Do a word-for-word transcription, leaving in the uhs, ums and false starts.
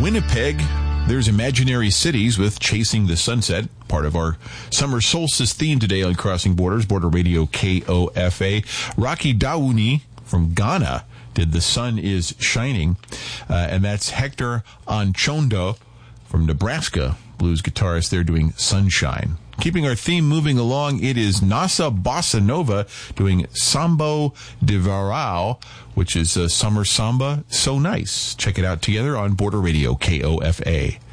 Winnipeg, there's Imaginary Cities with Chasing the Sunset, part of our summer solstice theme today on Crossing Borders, Border Radio K O F A. Rocky Dauni from Ghana did The Sun is Shining, uh, and that's Hector Anchondo from Nebraska, blues guitarist there doing Sunshine. Keeping our theme moving along, it is Nasa Bossa Nova doing Sambo de Varao, which is a summer samba. So nice. Check it out together on Border Radio K O F A.